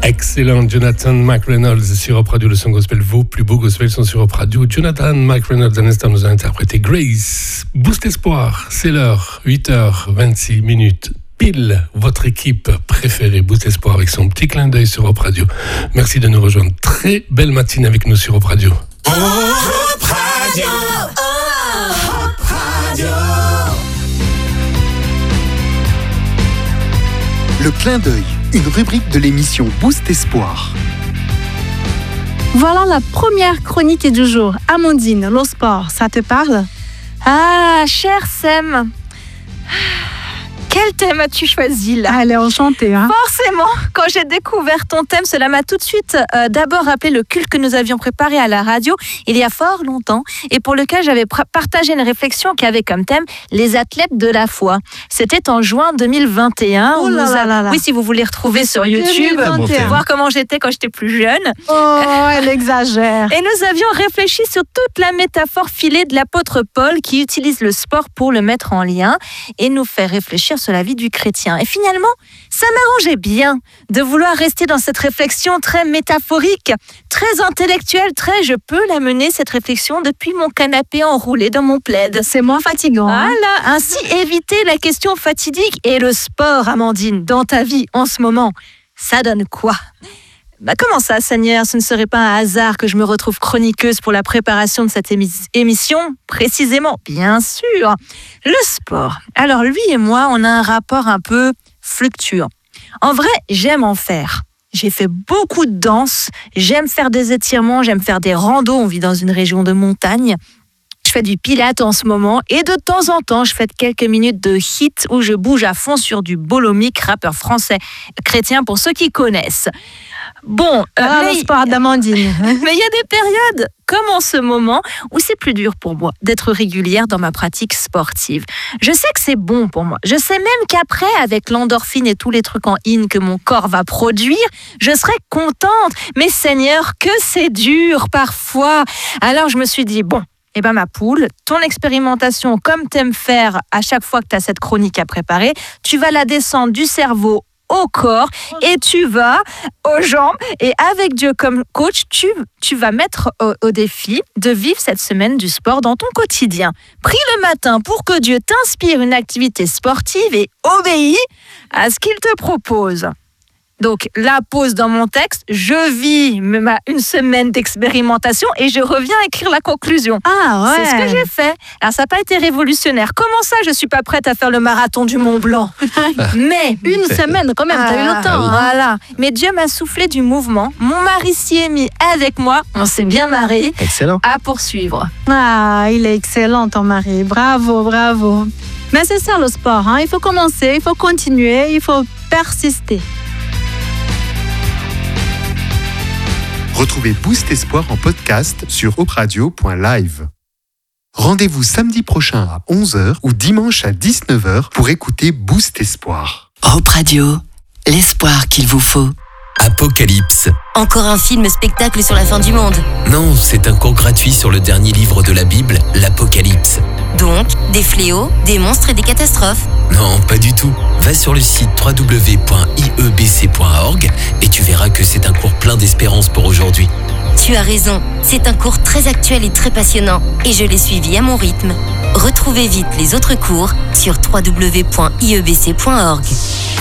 Excellent, Jonathan McReynolds sur Europe Radio, le son gospel. Vos plus beaux gospels sont sur Europe Radio. Jonathan McReynolds, à l'instant, nous a interprété Grace. Boost Espoir, c'est l'heure, 8h26 minutes. Pile, votre équipe préférée, Boost Espoir, avec son petit clin d'œil sur Europe Radio. Merci de nous rejoindre. Très belle matinée avec nous sur Europe Radio. Europe Radio. Europe Radio. Le clin d'œil, une rubrique de l'émission Boost Espoir. Voilà la première chronique du jour. Amandine, le sport, ça te parle? Ah, cher Sam, quel thème as-tu choisi là? Elle est enchantée, hein? Forcément, quand j'ai découvert ton thème, cela m'a tout de suite d'abord rappelé le culte que nous avions préparé à la radio il y a fort longtemps et pour lequel j'avais partagé une réflexion qui avait comme thème les athlètes de la foi. C'était en juin 2021. Oh là là. Oui, si vous voulez retrouver sur YouTube, 2021. voir comment j'étais quand j'étais plus jeune. Oh, elle exagère. Et nous avions réfléchi sur toute la métaphore filée de l'apôtre Paul qui utilise le sport pour le mettre en lien et nous fait réfléchir sur la vie du chrétien. Et finalement, ça m'arrangeait bien de vouloir rester dans cette réflexion très métaphorique, très intellectuelle, je peux la mener cette réflexion depuis mon canapé enroulé dans mon plaid. C'est moins fatigant. Hein? Voilà, ainsi éviter la question fatidique. Et le sport, Amandine, dans ta vie en ce moment, ça donne quoi ? Comment ça, Seigneur? Ce ne serait pas un hasard que je me retrouve chroniqueuse pour la préparation de cette émission? Précisément, bien sûr. Le sport. Alors, lui et moi, on a un rapport un peu fluctuant. En vrai, j'aime en faire. J'ai fait beaucoup de danse. J'aime faire des étirements. J'aime faire des randos. On vit dans une région de montagne. Je fais du pilates en ce moment et de temps en temps, je fais quelques minutes de hit où je bouge à fond sur du Bolomic, rappeur français chrétien pour ceux qui connaissent. Bon, le sport d'Amandine. Mais il y a des périodes, comme en ce moment, où c'est plus dur pour moi d'être régulière dans ma pratique sportive. Je sais que c'est bon pour moi. Je sais même qu'après, avec l'endorphine et tous les trucs en in que mon corps va produire, je serai contente. Mais Seigneur, que c'est dur parfois. Alors je me suis dit, bon, ma poule, ton expérimentation, comme t'aimes faire à chaque fois que tu as cette chronique à préparer, tu vas la descendre du cerveau au corps et tu vas aux jambes. Et avec Dieu comme coach, tu vas mettre au défi de vivre cette semaine du sport dans ton quotidien. Prie le matin pour que Dieu t'inspire une activité sportive et obéis à ce qu'il te propose. Donc, la pause dans mon texte, je vis une semaine d'expérimentation et je reviens écrire la conclusion. Ah ouais. C'est ce que j'ai fait. Alors, ça n'a pas été révolutionnaire. Comment ça, je ne suis pas prête à faire le marathon du Mont Blanc? Mais une semaine quand même, t'as eu le temps. Hein. Voilà. Mais Dieu m'a soufflé du mouvement. Mon mari s'y est mis avec moi. On s'est bien marré. Excellent. À poursuivre. Ah, il est excellent ton mari. Bravo. Mais c'est ça le sport. Hein. Il faut commencer, il faut continuer, il faut persister. Retrouvez Boost Espoir en podcast sur operadio.live. Rendez-vous samedi prochain à 11h ou dimanche à 19h pour écouter Boost Espoir. Europe Radio, l'espoir qu'il vous faut. Apocalypse. Encore un film-spectacle sur la fin du monde. Non, c'est un cours gratuit sur le dernier livre de la Bible, l'Apocalypse. Donc, des fléaux, des monstres et des catastrophes. Non, pas du tout. Va sur le site www.iebc.org et tu verras que c'est un cours plein d'espérance pour aujourd'hui. Tu as raison, c'est un cours très actuel et très passionnant et je l'ai suivi à mon rythme. Retrouvez vite les autres cours sur www.iebc.org.